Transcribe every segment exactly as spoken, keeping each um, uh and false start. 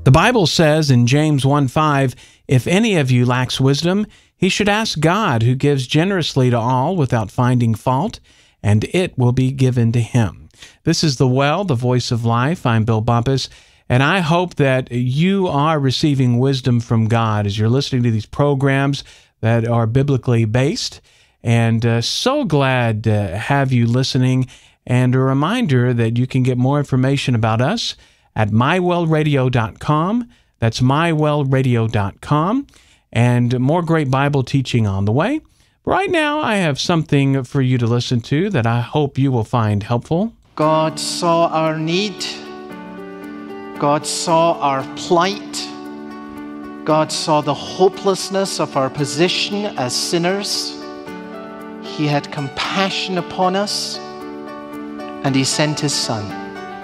The Bible says in James one five, "If any of you lacks wisdom, he should ask God, who gives generously to all without finding fault, and it will be given to him." This is The Well, the Voice of Life. I'm Bill Bumpus, and I hope that you are receiving wisdom from God as you're listening to these programs that are biblically based. And uh, so glad to have you listening. And a reminder that you can get more information about us at my well radio dot com. That's my well radio dot com. And more great Bible teaching on the way. Right now, I have something for you to listen to that I hope you will find helpful. God saw our need. God saw our plight. God saw the hopelessness of our position as sinners. He had compassion upon us, and He sent His Son.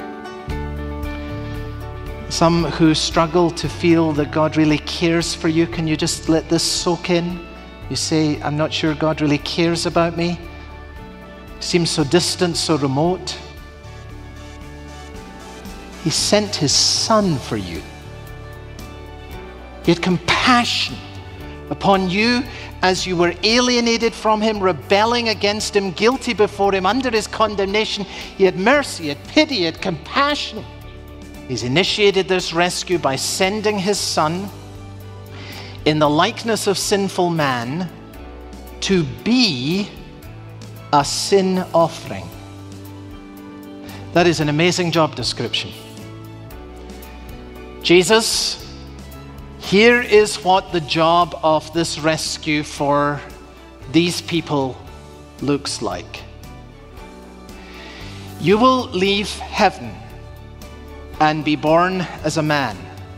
Some who struggle to feel that God really cares for you, can you just let this soak in? You say, I'm not sure God really cares about me. Seems so distant, so remote. He sent His Son for you. He had compassion upon you as you were alienated from Him, rebelling against Him, guilty before Him, under His condemnation. He had mercy, He had pity, He had compassion. He's initiated this rescue by sending His Son in the likeness of sinful man to be a sin offering. That is an amazing job description. Jesus, here is what the job of this rescue for these people looks like. You will leave heaven and be born as a man.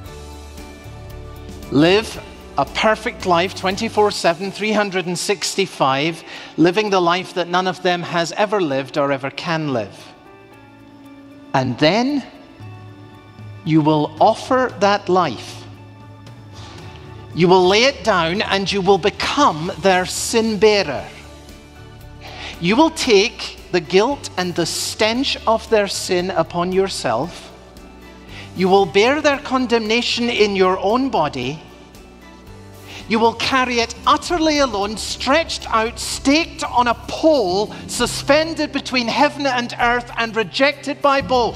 Live a perfect life, twenty-four seven, three hundred sixty-five, living the life that none of them has ever lived or ever can live. And then you will offer that life. You will lay it down and you will become their sin bearer. You will take the guilt and the stench of their sin upon yourself. You will bear their condemnation in your own body. You will carry it utterly alone, stretched out, staked on a pole, suspended between heaven and earth, and rejected by both.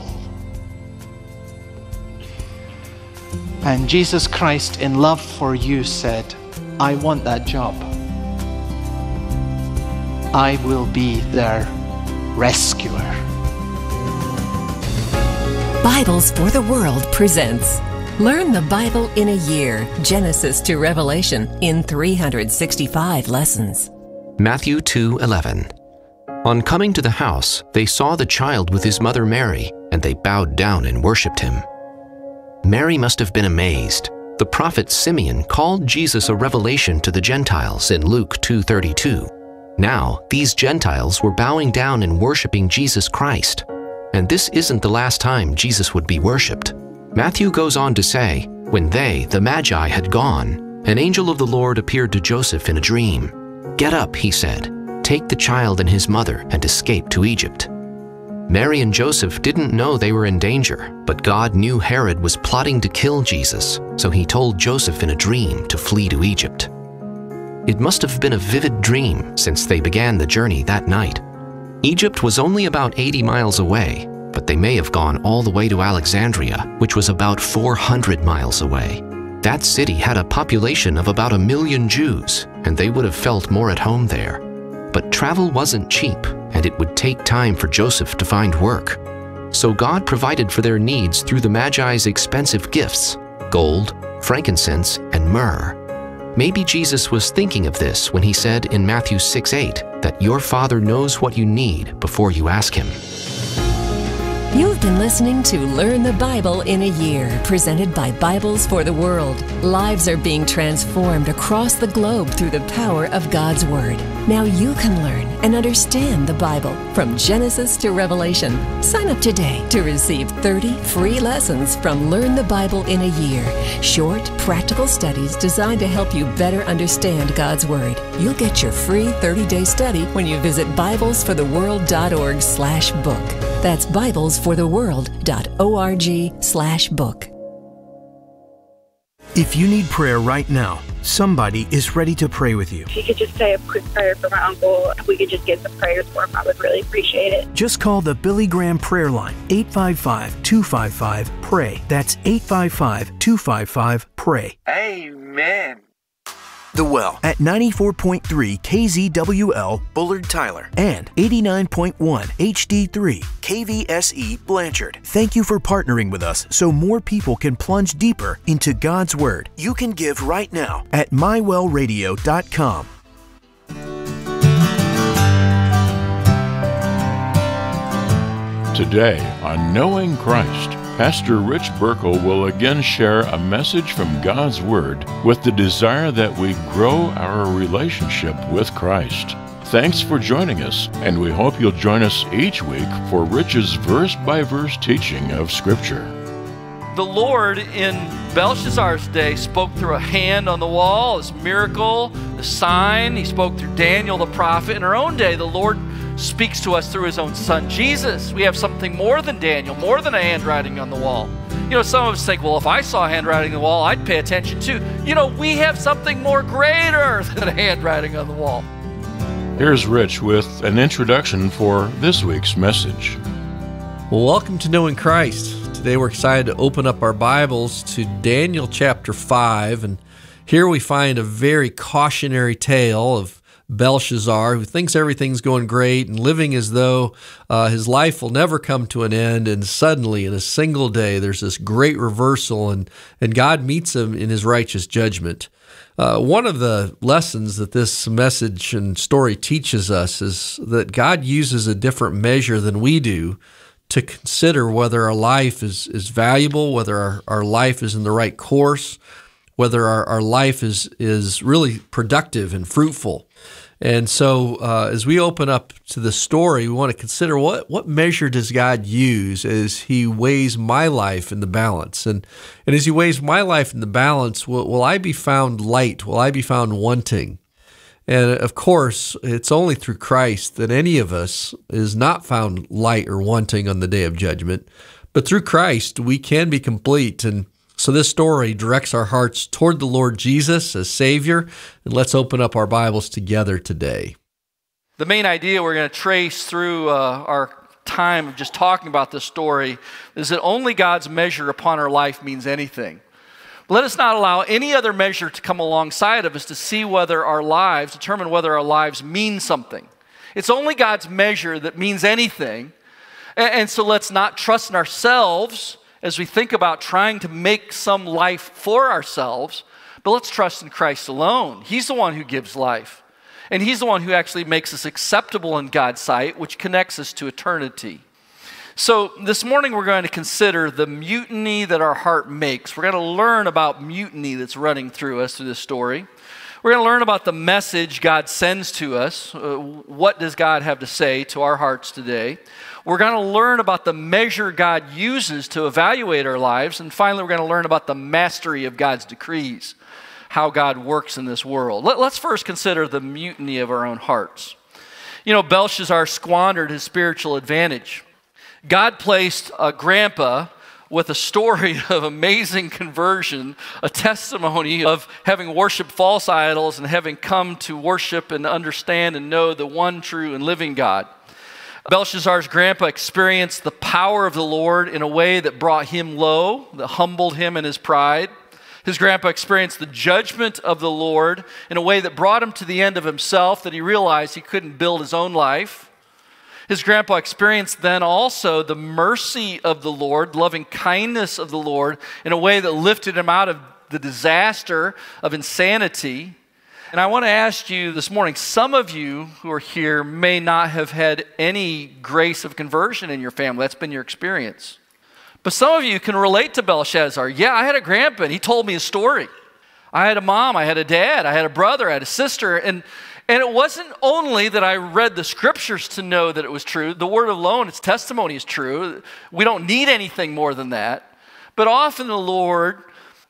And Jesus Christ, in love for you, said, I want that job. I will be their rescuer. Bibles for the World presents Learn the Bible in a Year, Genesis to Revelation, in three hundred sixty-five lessons. Matthew two eleven. On coming to the house, they saw the child with his mother Mary, and they bowed down and worshipped him. Mary must have been amazed. The prophet Simeon called Jesus a revelation to the Gentiles in Luke two thirty-two. Now, these Gentiles were bowing down and worshiping Jesus Christ. And this isn't the last time Jesus would be worshipped. Matthew goes on to say, when they, the Magi, had gone, an angel of the Lord appeared to Joseph in a dream. Get up, he said, take the child and his mother and escape to Egypt. Mary and Joseph didn't know they were in danger, but God knew Herod was plotting to kill Jesus, so he told Joseph in a dream to flee to Egypt. It must have been a vivid dream since they began the journey that night. Egypt was only about eighty miles away, but they may have gone all the way to Alexandria, which was about four hundred miles away. That city had a population of about a million Jews, and they would have felt more at home there. But travel wasn't cheap, and it would take time for Joseph to find work. So God provided for their needs through the Magi's expensive gifts, gold, frankincense, and myrrh. Maybe Jesus was thinking of this when he said in Matthew six eight that your Father knows what you need before you ask Him. You've been listening to Learn the Bible in a Year, presented by Bibles for the World. Lives are being transformed across the globe through the power of God's Word. Now you can learn and understand the Bible from Genesis to Revelation. Sign up today to receive thirty free lessons from Learn the Bible in a Year. Short, practical studies designed to help you better understand God's Word. You'll get your free thirty-day study when you visit bibles for the world dot org slash book. That's bibles for the world dot org slash book. If you need prayer right now, somebody is ready to pray with you. If you could just say a quick prayer for my uncle, if we could just get some prayers for him, I would really appreciate it. Just call the Billy Graham prayer line, eight five five, two five five, P R A Y. That's eight five five, two five five, P R A Y. Amen. The Well at ninety-four point three K Z W L Bullard Tyler and eighty-nine point one H D three K V S E Blanchard. Thank you for partnering with us so more people can plunge deeper into God's Word. You can give right now at my well radio dot com. Today on Knowing Christ, Pastor Rich Burkle will again share a message from God's Word with the desire that we grow our relationship with Christ. Thanks for joining us, and we hope you'll join us each week for Rich's verse-by-verse teaching of Scripture. The Lord in Belshazzar's day spoke through a hand on the wall, this miracle, the sign. He spoke through Daniel the prophet. In our own day, the Lord speaks to us through his own son, Jesus. We have something more than Daniel, more than a handwriting on the wall. You know, some of us think, well, if I saw handwriting on the wall, I'd pay attention too. You know, we have something more greater than a handwriting on the wall. Here's Rich with an introduction for this week's message. Well, welcome to Knowing Christ. Today we're excited to open up our Bibles to Daniel chapter five, and here we find a very cautionary tale of Belshazzar, who thinks everything's going great and living as though uh, his life will never come to an end, and suddenly in a single day there's this great reversal, and, and God meets him in his righteous judgment. Uh, one of the lessons that this message and story teaches us is that God uses a different measure than we do to consider whether our life is, is valuable, whether our, our life is in the right course, whether our, our life is, is really productive and fruitful. And so uh, as we open up to the story, we want to consider what, what measure does God use as he weighs my life in the balance? And, and as he weighs my life in the balance, will, will I be found light? Will I be found wanting? And of course, it's only through Christ that any of us is not found light or wanting on the day of judgment. But through Christ, we can be complete. And so this story directs our hearts toward the Lord Jesus as Savior. And let's open up our Bibles together today. The main idea we're going to trace through uh, our time of just talking about this story is that only God's measure upon our life means anything. Let us not allow any other measure to come alongside of us to see whether our lives, determine whether our lives mean something. It's only God's measure that means anything. And, and so let's not trust in ourselves as we think about trying to make some life for ourselves, but let's trust in Christ alone. He's the one who gives life. And he's the one who actually makes us acceptable in God's sight, which connects us to eternity. So this morning we're going to consider the mutiny that our heart makes. We're going to learn about mutiny that's running through us through this story. We're going to learn about the message God sends to us. Uh, what does God have to say to our hearts today? We're going to learn about the measure God uses to evaluate our lives. And finally, we're going to learn about the mastery of God's decrees, how God works in this world. Let, let's first consider the mutiny of our own hearts. You know, Belshazzar squandered his spiritual advantage. God placed a grandpa with a story of amazing conversion, a testimony of having worshiped false idols and having come to worship and understand and know the one true and living God. Belshazzar's grandpa experienced the power of the Lord in a way that brought him low, that humbled him in his pride. His grandpa experienced the judgment of the Lord in a way that brought him to the end of himself, that he realized he couldn't build his own life. His grandpa experienced then also the mercy of the Lord, loving kindness of the Lord in a way that lifted him out of the disaster of insanity. And I want to ask you this morning, some of you who are here may not have had any grace of conversion in your family. That's been your experience. But some of you can relate to Belshazzar. Yeah, I had a grandpa and he told me a story. I had a mom, I had a dad, I had a brother, I had a sister, and And it wasn't only that I read the scriptures to know that it was true. The word alone, its testimony is true. We don't need anything more than that. But often the Lord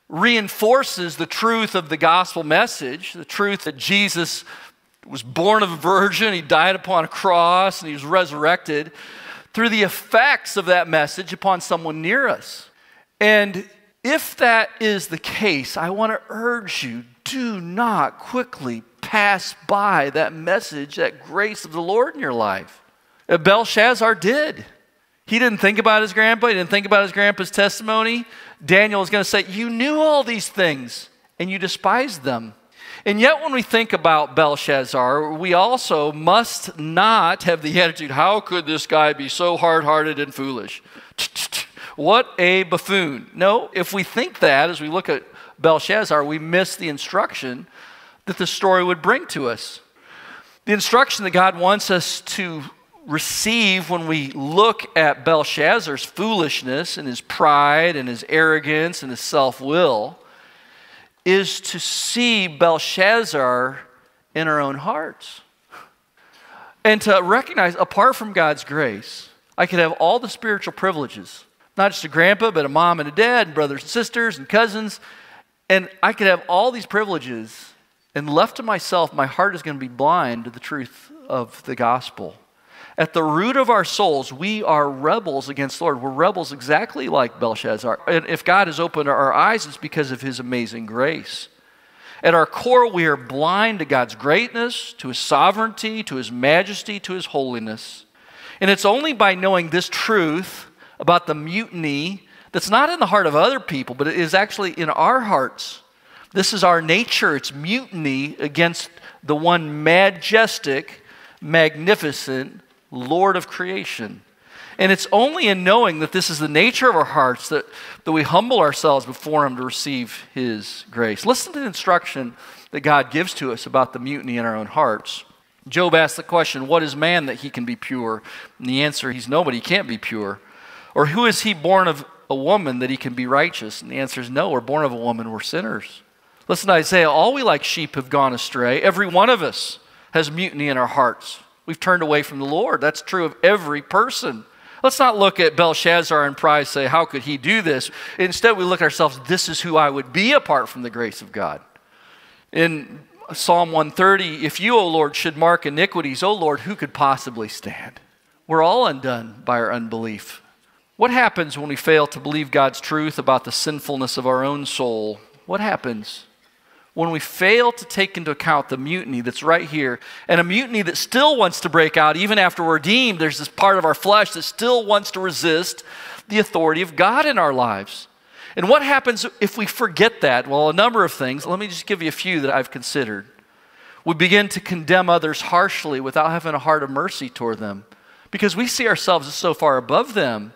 reinforces the truth of the gospel message, the truth that Jesus was born of a virgin, he died upon a cross, and he was resurrected, through the effects of that message upon someone near us. And If that is the case, I want to urge you, do not quickly pass by that message, that grace of the Lord in your life. Belshazzar did. He didn't think about his grandpa. He didn't think about his grandpa's testimony. Daniel is going to say, you knew all these things and you despised them. And yet when we think about Belshazzar, we also must not have the attitude, how could this guy be so hard-hearted and foolish? What a buffoon. No, if we think that, as we look at Belshazzar, we miss the instruction that the story would bring to us. The instruction that God wants us to receive when we look at Belshazzar's foolishness and his pride and his arrogance and his self-will is to see Belshazzar in our own hearts. And to recognize, apart from God's grace, I could have all the spiritual privileges. Not just a grandpa, but a mom and a dad, and brothers and sisters and cousins. And I could have all these privileges, and left to myself, my heart is going to be blind to the truth of the gospel. At the root of our souls, we are rebels against the Lord. We're rebels exactly like Belshazzar. And if God has opened our eyes, it's because of his amazing grace. At our core, we are blind to God's greatness, to his sovereignty, to his majesty, to his holiness. And it's only by knowing this truth about the mutiny that's not in the heart of other people, but it is actually in our hearts. This is our nature. It's mutiny against the one majestic, magnificent Lord of creation. And it's only in knowing that this is the nature of our hearts that, that we humble ourselves before him to receive his grace. Listen to the instruction that God gives to us about the mutiny in our own hearts. Job asked the question, what is man that he can be pure? And the answer, he's nobody, he can't be pure. Or who is he born of a woman that he can be righteous? And the answer is no, we're born of a woman, we're sinners. Listen to Isaiah, all we like sheep have gone astray. Every one of us has mutiny in our hearts. We've turned away from the Lord. That's true of every person. Let's not look at Belshazzar in pride and say, how could he do this? Instead, we look at ourselves, this is who I would be apart from the grace of God. In Psalm one thirty, if you, O Lord, should mark iniquities, O Lord, who could possibly stand? We're all undone by our unbelief. What happens when we fail to believe God's truth about the sinfulness of our own soul? What happens when we fail to take into account the mutiny that's right here, and a mutiny that still wants to break out even after we're redeemed? There's this part of our flesh that still wants to resist the authority of God in our lives. And what happens if we forget that? Well, a number of things. Let me just give you a few that I've considered. We begin to condemn others harshly without having a heart of mercy toward them, because we see ourselves as so far above them,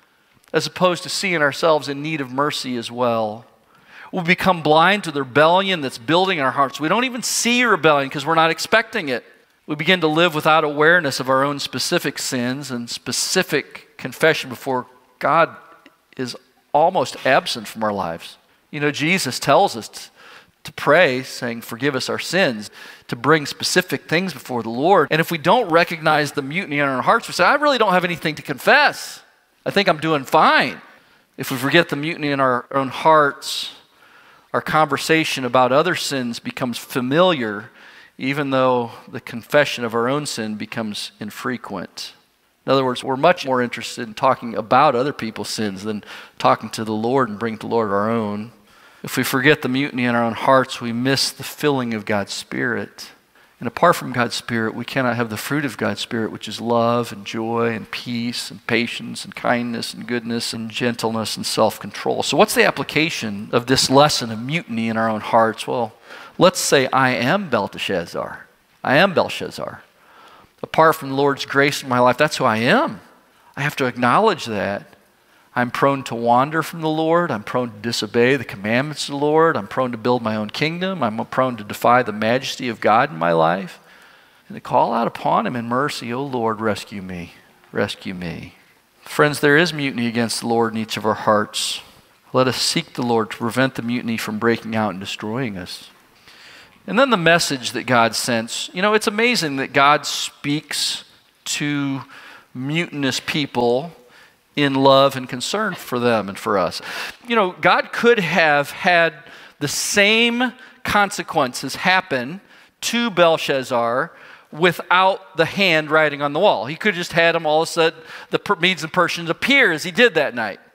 as opposed to seeing ourselves in need of mercy as well. We become blind to the rebellion that's building in our hearts. We don't even see rebellion because we're not expecting it. We begin to live without awareness of our own specific sins, and specific confession before God is almost absent from our lives. You know, Jesus tells us to, to pray, saying, forgive us our sins, to bring specific things before the Lord. And if we don't recognize the mutiny in our hearts, we say, I really don't have anything to confess. I think I'm doing fine. If we forget the mutiny in our own hearts, our conversation about other sins becomes familiar, even though the confession of our own sin becomes infrequent. In other words, we're much more interested in talking about other people's sins than talking to the Lord and bringing to the Lord our own. If we forget the mutiny in our own hearts, we miss the filling of God's Spirit. And apart from God's Spirit, we cannot have the fruit of God's Spirit, which is love and joy and peace and patience and kindness and goodness and gentleness and self-control. So what's the application of this lesson of mutiny in our own hearts? Well, let's say I am Belteshazzar. I am Belshazzar. Apart from the Lord's grace in my life, that's who I am. I have to acknowledge that. I'm prone to wander from the Lord. I'm prone to disobey the commandments of the Lord. I'm prone to build my own kingdom. I'm prone to defy the majesty of God in my life. And to call out upon him in mercy, O Lord, rescue me, rescue me. Friends, there is mutiny against the Lord in each of our hearts. Let us seek the Lord to prevent the mutiny from breaking out and destroying us. And then the message that God sends. You know, it's amazing that God speaks to mutinous people in love and concern for them and for us. You know, God could have had the same consequences happen to Belshazzar without the hand writing on the wall. He could have just had them all of a sudden, the Medes and Persians appear as he did that night.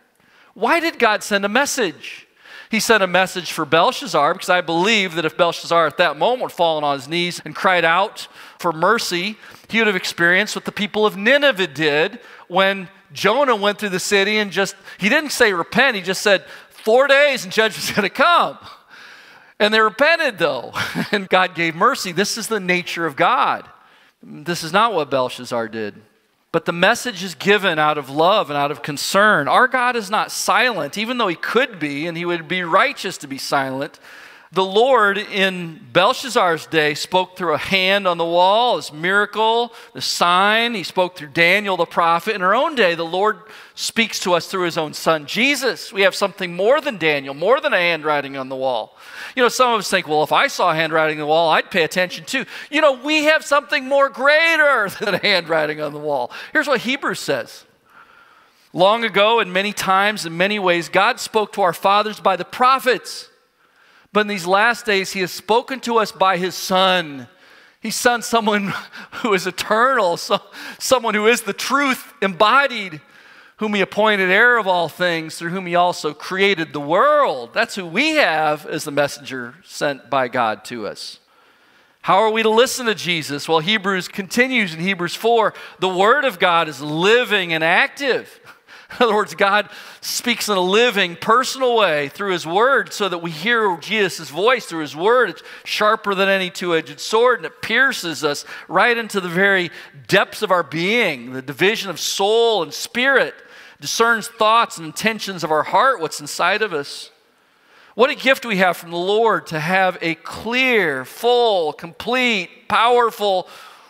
Why did God send a message? He sent a message for Belshazzar because I believe that if Belshazzar at that moment had fallen on his knees and cried out for mercy, he would have experienced what the people of Nineveh did when Jonah went through the city and just, he didn't say repent, he just said four days and judgment's going to come. And they repented though, and God gave mercy. This is the nature of God. This is not what Belshazzar did. But the message is given out of love and out of concern. Our God is not silent, even though he could be, and he would be righteous to be silent. The Lord in Belshazzar's day spoke through a hand on the wall, his miracle, the sign. He spoke through Daniel the prophet. In our own day, the Lord speaks to us through his own son, Jesus. We have something more than Daniel, more than a handwriting on the wall. You know, some of us think, well, if I saw handwriting on the wall, I'd pay attention too. You know, we have something more greater than a handwriting on the wall. Here's what Hebrews says. Long ago and many times in many ways, God spoke to our fathers by the prophets. But in these last days, he has spoken to us by his Son. He sent someone who is eternal, so, someone who is the truth embodied, whom he appointed heir of all things, through whom he also created the world. That's who we have as the messenger sent by God to us. How are we to listen to Jesus? Well, Hebrews continues in Hebrews four. The word of God is living and active. In other words, God speaks in a living, personal way through his word so that we hear Jesus' voice through his word. It's sharper than any two-edged sword, and it pierces us right into the very depths of our being, the division of soul and spirit, discerns thoughts and intentions of our heart, what's inside of us. What a gift we have from the Lord to have a clear, full, complete, powerful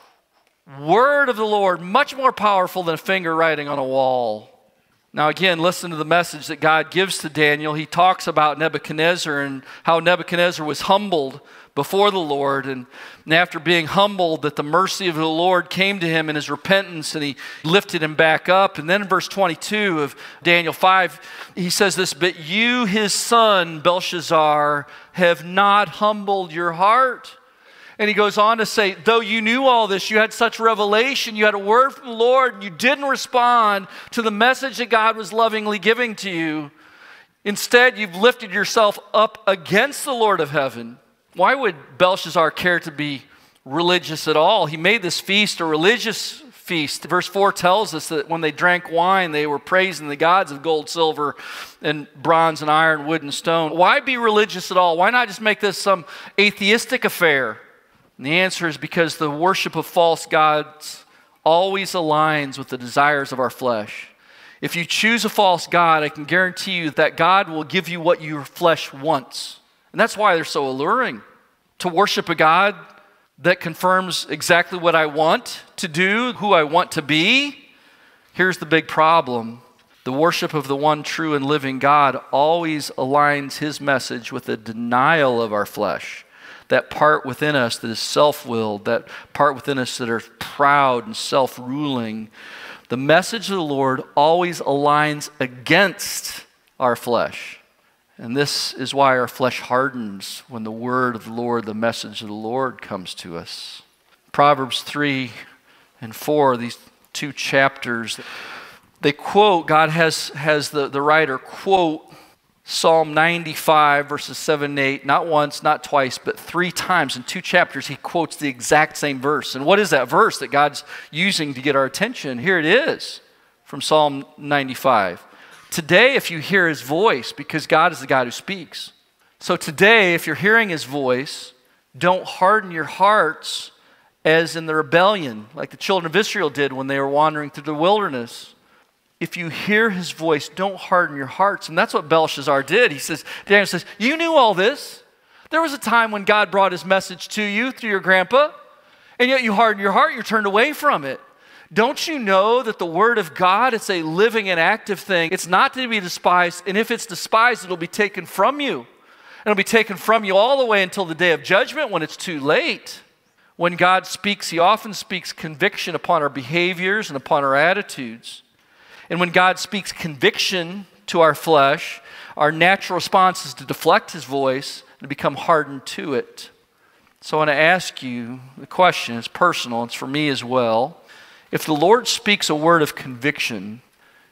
word of the Lord, much more powerful than a finger writing on a wall. Now again, listen to the message that God gives to Daniel. He talks about Nebuchadnezzar and how Nebuchadnezzar was humbled before the Lord. And, and after being humbled, that the mercy of the Lord came to him in his repentance, and he lifted him back up. And then in verse twenty-two of Daniel five, he says this, "But you, his son, Belshazzar, have not humbled your heart." And he goes on to say, though you knew all this, you had such revelation, you had a word from the Lord, and you didn't respond to the message that God was lovingly giving to you. Instead, you've lifted yourself up against the Lord of heaven. Why would Belshazzar care to be religious at all? He made this feast a religious feast. Verse four tells us that when they drank wine, they were praising the gods of gold, silver, and bronze, and iron, wood, and stone. Why be religious at all? Why not just make this some atheistic affair? And the answer is because the worship of false gods always aligns with the desires of our flesh. If you choose a false god, I can guarantee you that God will give you what your flesh wants. And that's why they're so alluring. To worship a God that confirms exactly what I want to do, who I want to be. Here's the big problem. The worship of the one true and living God always aligns his message with a denial of our flesh. That part within us that is self-willed, that part within us that are proud and self-ruling. The message of the Lord always aligns against our flesh. And this is why our flesh hardens when the word of the Lord, the message of the Lord comes to us. Proverbs three and four, these two chapters, they quote, God has, has the, the writer quote Psalm ninety-five, verses seven and eight, not once, not twice, but three times in two chapters, he quotes the exact same verse. And what is that verse that God's using to get our attention? Here it is from Psalm ninety-five. Today, if you hear his voice, because God is the God who speaks. So today, if you're hearing his voice, don't harden your hearts as in the rebellion, like the children of Israel did when they were wandering through the wilderness. If you hear his voice, don't harden your hearts. And that's what Belshazzar did. He says, Daniel says, you knew all this. There was a time when God brought his message to you through your grandpa, and yet you hardened your heart, you turned away from it. Don't you know that the word of God, it's a living and active thing. It's not to be despised, and if it's despised, it'll be taken from you. And it'll be taken from you all the way until the day of judgment when it's too late. When God speaks, he often speaks conviction upon our behaviors and upon our attitudes. And when God speaks conviction to our flesh, our natural response is to deflect his voice and become hardened to it. So I want to ask you, the question is personal, it's for me as well. If the Lord speaks a word of conviction,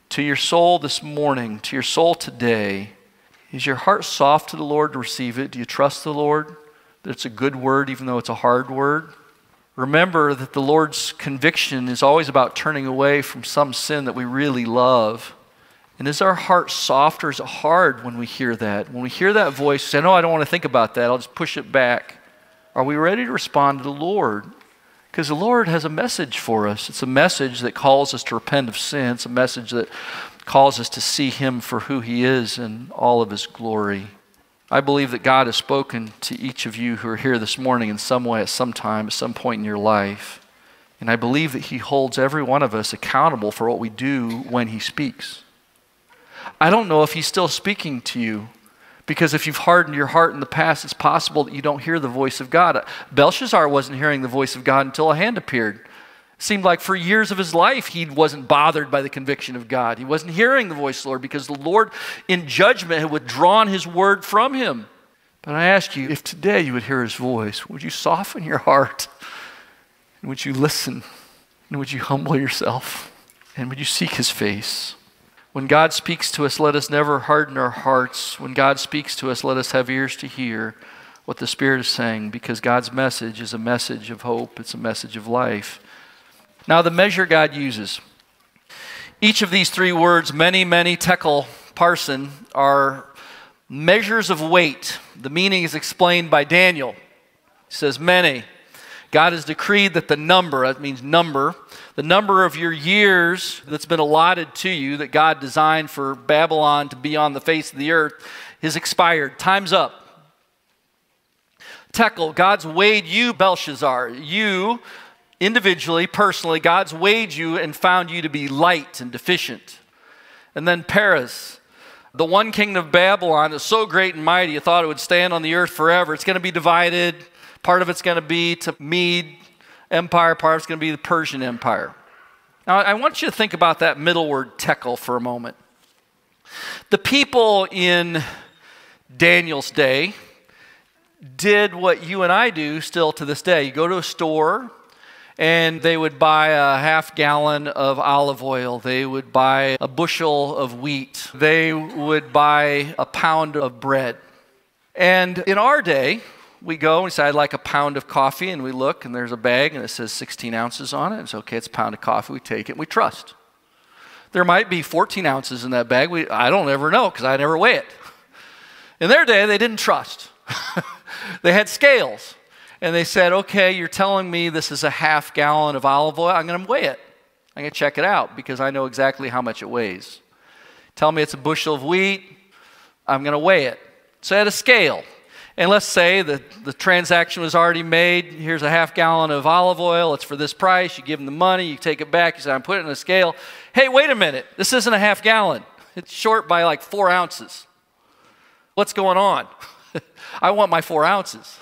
To your soul this morning, to your soul today, is your heart soft to the Lord to receive it? Do you trust the Lord that it's a good word even though it's a hard word? Remember that the Lord's conviction is always about turning away from some sin that we really love. And is our heart soft or is it hard when we hear that? When we hear that voice, say, no, I don't want to think about that. I'll just push it back. Are we ready to respond to the Lord? Because the Lord has a message for us. It's a message that calls us to repent of sin. It's a message that calls us to see Him for who He is in all of His glory. I believe that God has spoken to each of you who are here this morning in some way, at some time, at some point in your life. And I believe that He holds every one of us accountable for what we do when He speaks. I don't know if He's still speaking to you, because if you've hardened your heart in the past, it's possible that you don't hear the voice of God. Belshazzar wasn't hearing the voice of God until a hand appeared. It seemed like for years of his life, he wasn't bothered by the conviction of God. He wasn't hearing the voice of the Lord because the Lord in judgment had withdrawn His word from him. But I ask you, if today you would hear His voice, would you soften your heart? And would you listen? And would you humble yourself? And would you seek His face? When God speaks to us, let us never harden our hearts. When God speaks to us, let us have ears to hear what the Spirit is saying, because God's message is a message of hope. It's a message of life. Now, the measure God uses. Each of these three words, many, many, tekel, parson, are measures of weight. The meaning is explained by Daniel. He says, many. God has decreed that the number, that means number, the number of your years that's been allotted to you, that God designed for Babylon to be on the face of the earth, is expired. Time's up. Tekel, God's weighed you, Belshazzar. You, individually, personally, God's weighed you and found you to be light and deficient. And then Peres, the one kingdom of Babylon is so great and mighty, you thought it would stand on the earth forever. It's going to be divided. Part of it's going to be to Mede Empire, part of it's going to be the Persian Empire. Now, I want you to think about that middle word, tekel, for a moment. The people in Daniel's day did what you and I do still to this day. You go to a store, and they would buy a half gallon of olive oil. They would buy a bushel of wheat. They would buy a pound of bread. And in our day, we go and we say, I'd like a pound of coffee, and we look, and there's a bag, and it says sixteen ounces on it. It's okay, it's a pound of coffee. We take it, and we trust. There might be fourteen ounces in that bag. We, I don't ever know because I never weigh it. In their day, they didn't trust. They had scales, and they said, okay, you're telling me this is a half gallon of olive oil. I'm going to weigh it. I'm going to check it out because I know exactly how much it weighs. Tell me it's a bushel of wheat. I'm going to weigh it. So I had a scale. And let's say that the transaction was already made. Here's a half gallon of olive oil. It's for this price. You give them the money. You take it back. You say, I'm putting it in a scale. Hey, wait a minute. This isn't a half gallon. It's short by like four ounces. What's going on? I want my four ounces.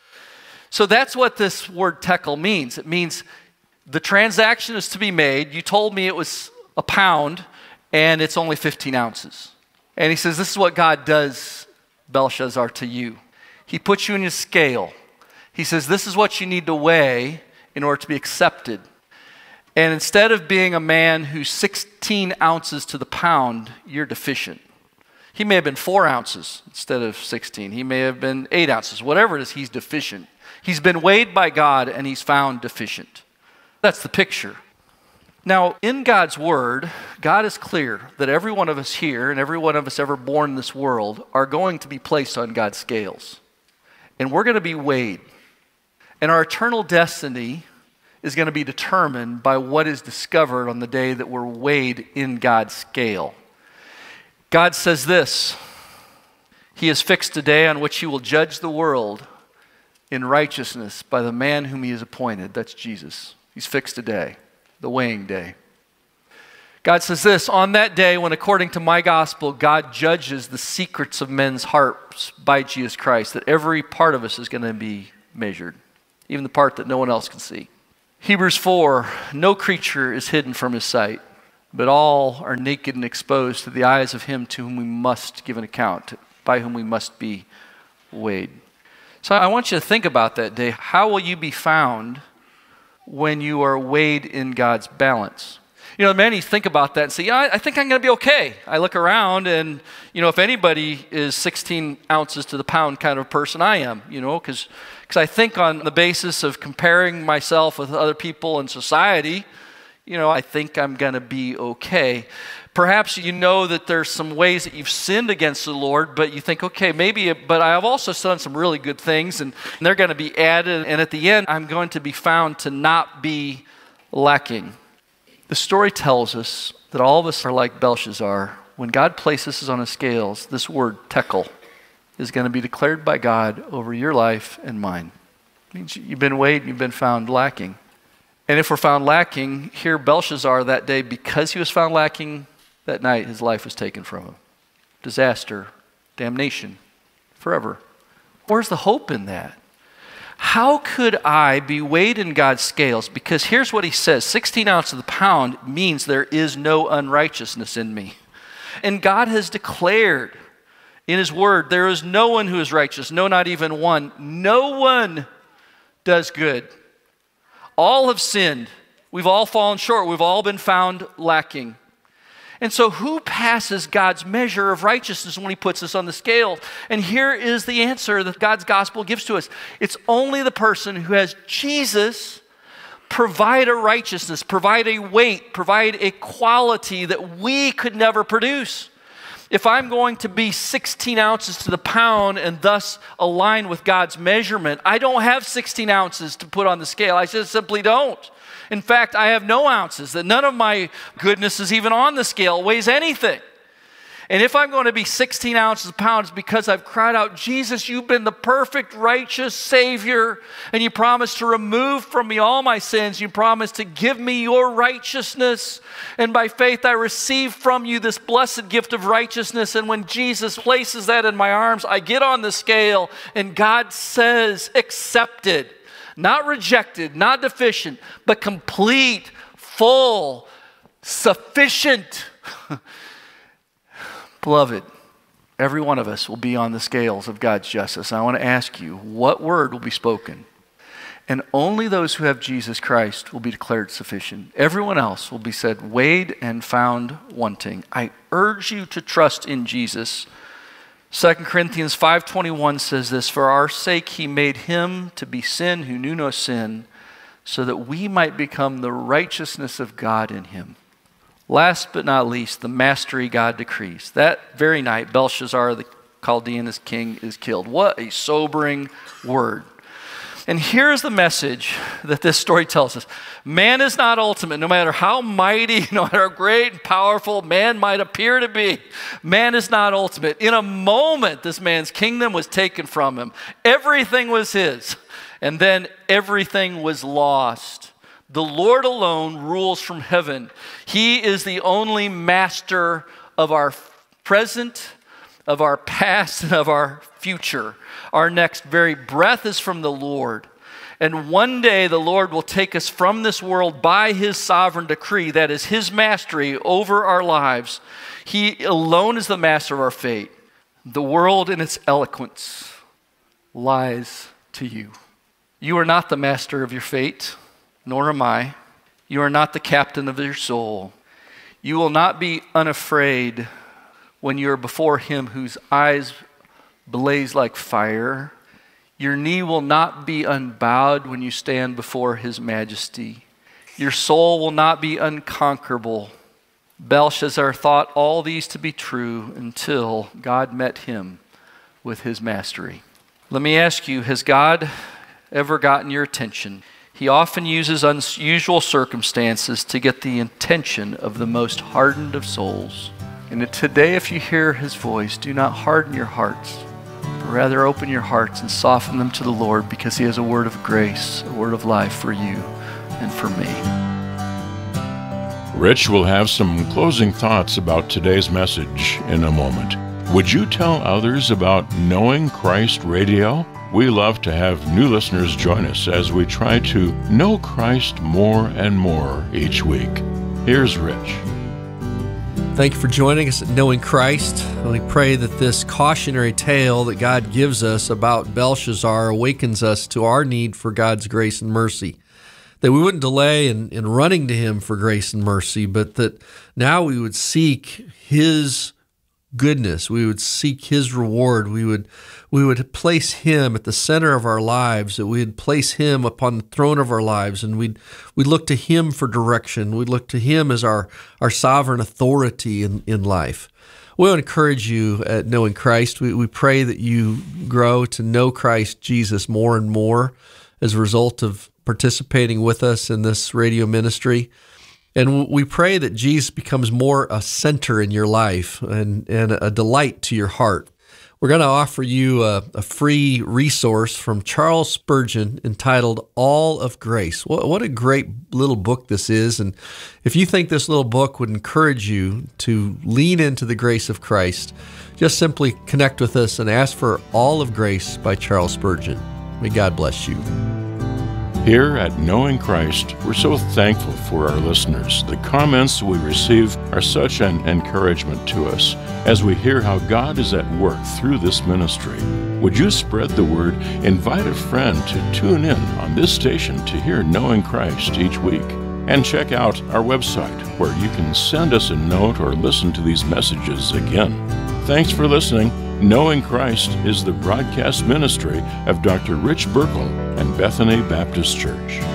So that's what this word tekel means. It means the transaction is to be made. You told me it was a pound, and it's only fifteen ounces. And he says, this is what God does, Belshazzar, to you. He puts you in a scale. He says, this is what you need to weigh in order to be accepted. And instead of being a man who's sixteen ounces to the pound, you're deficient. He may have been four ounces instead of sixteen. He may have been eight ounces. Whatever it is, he's deficient. He's been weighed by God, and he's found deficient. That's the picture. Now, in God's word, God is clear that every one of us here and every one of us ever born in this world are going to be placed on God's scales. And we're going to be weighed. And our eternal destiny is going to be determined by what is discovered on the day that we're weighed in God's scale. God says this, He has fixed a day on which He will judge the world in righteousness by the man whom He has appointed. That's Jesus. He's fixed a day, the weighing day. God says this, on that day when according to my gospel, God judges the secrets of men's hearts by Jesus Christ, that every part of us is going to be measured, even the part that no one else can see. Hebrews four, no creature is hidden from His sight, but all are naked and exposed to the eyes of Him to whom we must give an account, by whom we must be weighed. So I want you to think about that day. How will you be found when you are weighed in God's balance? You know, many think about that and say, yeah, I, I think I'm going to be okay. I look around and, you know, if anybody is sixteen ounces to the pound kind of person, I am, you know, because because I think on the basis of comparing myself with other people in society, you know, I think I'm going to be okay. Perhaps you know that there's some ways that you've sinned against the Lord, but you think, okay, maybe, but I've also done some really good things, and they're going to be added, and at the end, I'm going to be found to not be lacking. The story tells us that all of us are like Belshazzar. When God places us on the scales, this word, tekel, is going to be declared by God over your life and mine. It means you've been weighed and you've been found lacking. And if we're found lacking, here Belshazzar that day, because he was found lacking that night, his life was taken from him. Disaster, damnation, forever. Where's the hope in that? How could I be weighed in God's scales? Because here's what he says, sixteen ounces of the pound means there is no unrighteousness in me. And God has declared in his word, there is no one who is righteous, no, not even one. No one does good. All have sinned. We've all fallen short. We've all been found lacking. And so who passes God's measure of righteousness when he puts us on the scale? And here is the answer that God's gospel gives to us. It's only the person who has Jesus provide a righteousness, provide a weight, provide a quality that we could never produce. If I'm going to be sixteen ounces to the pound and thus align with God's measurement, I don't have sixteen ounces to put on the scale. I just simply don't. In fact, I have no ounces, that none of my goodness is even on the scale, weighs anything. And if I'm going to be sixteen ounces a pound, it's because I've cried out, Jesus, you've been the perfect, righteous Savior, and you promised to remove from me all my sins. You promised to give me your righteousness. And by faith, I receive from you this blessed gift of righteousness. And when Jesus places that in my arms, I get on the scale, and God says, accepted. Not rejected, not deficient, but complete, full, sufficient. Beloved, every one of us will be on the scales of God's justice. I want to ask you, what word will be spoken? And only those who have Jesus Christ will be declared sufficient. Everyone else will be said, weighed and found wanting. I urge you to trust in Jesus. Second Corinthians five twenty-one says this, for our sake he made him to be sin who knew no sin, so that we might become the righteousness of God in him. Last but not least, the mastery God decrees. That very night, Belshazzar, the Chaldean king, is killed. What a sobering word. And here's the message that this story tells us. Man is not ultimate, no matter how mighty, no matter how great and powerful man might appear to be. Man is not ultimate. In a moment, this man's kingdom was taken from him. Everything was his. And then everything was lost. The Lord alone rules from heaven. He is the only master of our present, of our past, and of our future. Our next very breath is from the Lord. And one day the Lord will take us from this world by his sovereign decree. That is his mastery over our lives. He alone is the master of our fate. The world in its eloquence lies to you. You are not the master of your fate, nor am I. You are not the captain of your soul. You will not be unafraid when you are before him whose eyes blaze like fire. Your knee will not be unbowed when you stand before his majesty. Your soul will not be unconquerable. Belshazzar thought all these to be true until God met him with his mastery. Let me ask you, has God ever gotten your attention? He often uses unusual circumstances to get the attention of the most hardened of souls. And today, if you hear his voice, do not harden your hearts, but rather open your hearts and soften them to the Lord, because he has a word of grace, a word of life for you and for me. Rich will have some closing thoughts about today's message in a moment. Would you tell others about Knowing Christ Radio? We love to have new listeners join us as we try to know Christ more and more each week. Here's Rich. Thank you for joining us at Knowing Christ. We pray that this cautionary tale that God gives us about Belshazzar awakens us to our need for God's grace and mercy, that we wouldn't delay in, in running to Him for grace and mercy, but that now we would seek His goodness. We would seek His reward. We would we would place Him at the center of our lives, that we would place Him upon the throne of our lives, and we'd, we'd look to Him for direction. We'd look to Him as our, our sovereign authority in, in life. We want to encourage you at Knowing Christ. We, we pray that you grow to know Christ Jesus more and more as a result of participating with us in this radio ministry. And we pray that Jesus becomes more a center in your life and, and a delight to your heart. We're going to offer you a, a free resource from Charles Spurgeon entitled All of Grace. What, what a great little book this is. And if you think this little book would encourage you to lean into the grace of Christ, just simply connect with us and ask for All of Grace by Charles Spurgeon. May God bless you. Here at Knowing Christ, we're so thankful for our listeners. The comments we receive are such an encouragement to us as we hear how God is at work through this ministry. Would you spread the word? Invite a friend to tune in on this station to hear Knowing Christ each week. And check out our website where you can send us a note or listen to these messages again. Thanks for listening. Knowing Christ is the broadcast ministry of Doctor Rich Burkle and Bethany Baptist Church.